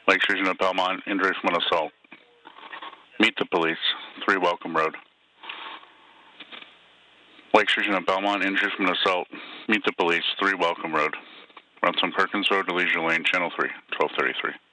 Lake Sturgeon at Belmont, injury from an assault. Meet the police, 3 Welcome Road. Lake Sturgeon at Belmont, injury from an assault. Meet the police, 3 Welcome Road. Runs on Perkins Road to Leisure Lane, Channel 3, 1233.